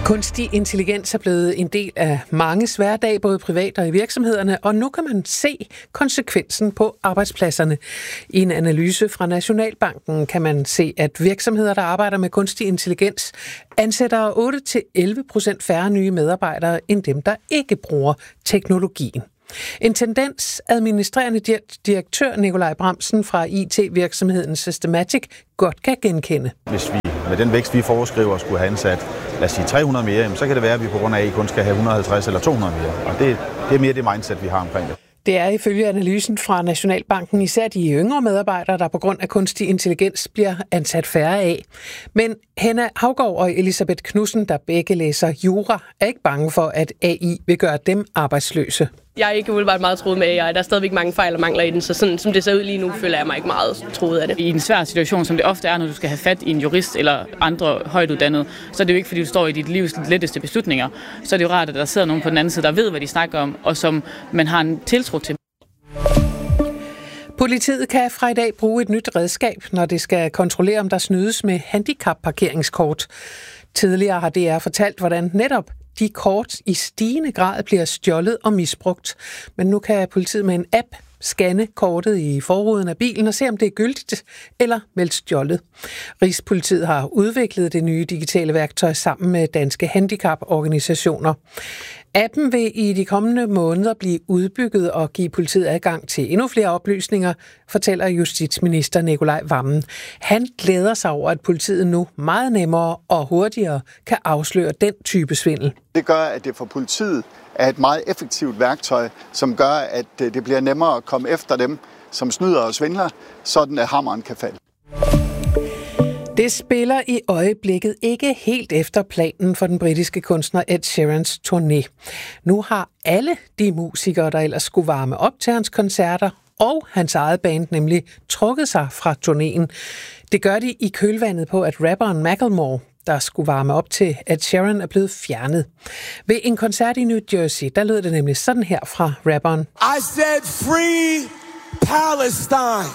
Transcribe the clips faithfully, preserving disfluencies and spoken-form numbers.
Kunstig intelligens er blevet en del af manges hverdag, både privat og i virksomhederne, og nu kan man se konsekvensen på arbejdspladserne. I en analyse fra Nationalbanken kan man se, at virksomheder, der arbejder med kunstig intelligens, ansætter otte til elleve procent færre nye medarbejdere end dem, der ikke bruger teknologien. En tendens, administrerende direktør Nikolaj Bramsen fra I T-virksomheden Systematic godt kan genkende. Hvis vi med den vækst, vi foreskriver, skulle have ansat, lad os sige tre hundrede mere, så kan det være, at vi på grund af, at I kun skal have et hundrede og halvtreds eller to hundrede mere. Og det, det er mere det mindset, vi har omkring det. Det er ifølge analysen fra Nationalbanken især de yngre medarbejdere, der på grund af kunstig intelligens bliver ansat færre af. Men Henna Haugaard og Elisabeth Knudsen, der begge læser jura, er ikke bange for, at A I vil gøre dem arbejdsløse. Jeg er ikke umiddelbart meget troet med A I. Der er stadigvæk mange fejl og mangler i den, så sådan som det ser ud lige nu, føler jeg mig ikke meget troet af det. I en svær situation, som det ofte er, når du skal have fat i en jurist eller andre højtuddannede, så er det jo ikke, fordi du står i dit livs letteste beslutninger. Så er det jo rart, at der sidder nogen på den anden side, der ved, hvad de snakker om, og som man har en tiltro til. Politiet kan fra i dag bruge et nyt redskab, når det skal kontrollere, om der snydes med handicapparkeringskort. Tidligere har D R fortalt, hvordan netop de kort i stigende grad bliver stjålet og misbrugt. Men nu kan politiet med en app scanne kortet i forruden af bilen og se, om det er gyldigt eller meldt stjålet. Rigspolitiet har udviklet det nye digitale værktøj sammen med danske handicaporganisationer. Appen vil i de kommende måneder blive udbygget og give politiet adgang til endnu flere oplysninger, fortæller justitsminister Nikolaj Wammen. Han glæder sig over, at politiet nu meget nemmere og hurtigere kan afsløre den type svindel. Det gør, at det for politiet er et meget effektivt værktøj, som gør, at det bliver nemmere at komme efter dem, som snyder og svindler, sådan at hammeren kan falde. Det spiller i øjeblikket ikke helt efter planen for den britiske kunstner Ed Sheerans turné. Nu har alle de musikere, der ellers skulle varme op til hans koncerter, og hans eget band nemlig trukket sig fra turnéen. Det gør de i kølvandet på, at rapperen Macklemore, der skulle varme op til Ed Sheeran, er blevet fjernet. Ved en koncert i New Jersey, der lød det nemlig sådan her fra rapperen. I said free Palestine.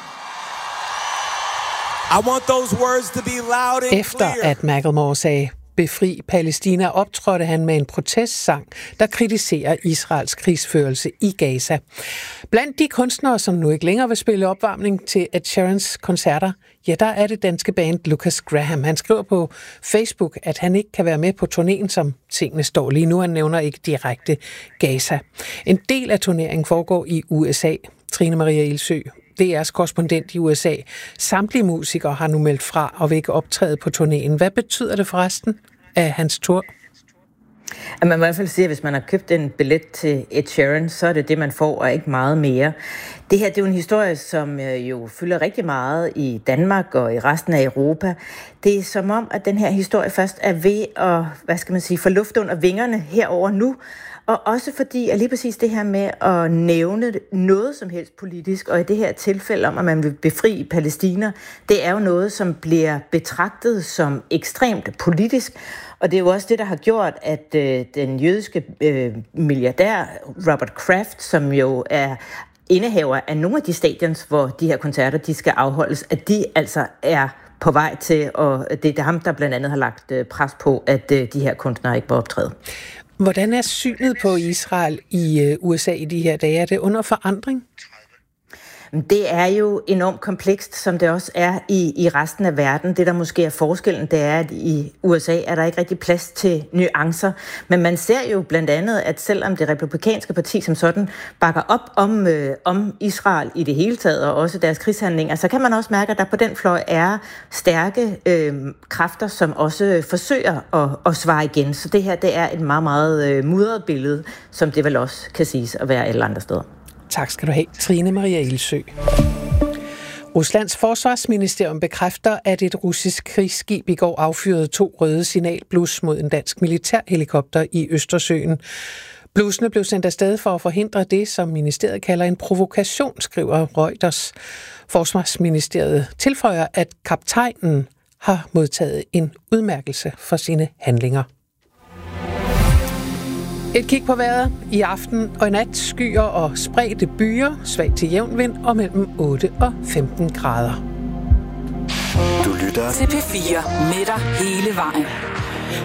I want those words to be loud and clear. Efter at Macklemore sagde befri Palæstina, optrådte han med en protestsang, der kritiserer Israels krigsførelse i Gaza. Blandt de kunstnere, som nu ikke længere vil spille opvarmning til Ed Sheerans koncerter, ja, der er det danske band Lucas Graham. Han skriver på Facebook, at han ikke kan være med på turnéen, som tingene står lige nu. Han nævner ikke direkte Gaza. En del af turneringen foregår i U S A. Trine Maria Ilsø, D R's korrespondent i U S A. Samtlige musikere har nu meldt fra og vil ikke optræde på turnéen. Hvad betyder det forresten af hans tur? At man må i hvert fald sige, at hvis man har købt en billet til Ed Sheeran, så er det det, man får, og ikke meget mere. Det her det er jo en historie, som jo fylder rigtig meget i Danmark og i resten af Europa. Det er som om, at den her historie først er ved at, hvad skal man sige, få luft under vingerne herover nu. Og også fordi, at lige præcis det her med at nævne noget som helst politisk, og i det her tilfælde om, at man vil befri Palæstina, det er jo noget, som bliver betragtet som ekstremt politisk. Og det er jo også det, der har gjort, at øh, den jødiske øh, milliardær Robert Kraft, som jo er indehaver af nogle af de stadions, hvor de her koncerter de skal afholdes, at de altså er på vej til, og det er ham, der blandt andet har lagt pres på, at de her kunstnere ikke må optræde. Hvordan er synet på Israel i U S A i de her dage? Er det under forandring? Det er jo enormt komplekst, som det også er i, i resten af verden. Det, der måske er forskellen, det er, at i U S A er der ikke rigtig plads til nuancer. Men man ser jo blandt andet, at selvom det republikanske parti som sådan bakker op om, øh, om Israel i det hele taget, og også deres krigshandlinger, så kan man også mærke, at der på den fløj er stærke øh, kræfter, som også forsøger at, at svare igen. Så det her, det er et meget, meget øh, mudret billede, som det vel også kan siges at være alle andre steder. Tak skal du have, Trine Maria Ilsø. Ruslands forsvarsministerium bekræfter, at et russisk krigsskib i går affyrede to røde signalblus mod en dansk militærhelikopter i Østersøen. Blusene blev sendt afsted for at forhindre det, som ministeriet kalder en provokation, skriver Reuters. Forsvarsministeriet tilføjer, at kaptajnen har modtaget en udmærkelse for sine handlinger. Et kig på vejret. I aften og i nat skyer og spredte byer, svag til jævn vind og mellem otte og femten grader. Du lytter til P fire med dig hele vejen.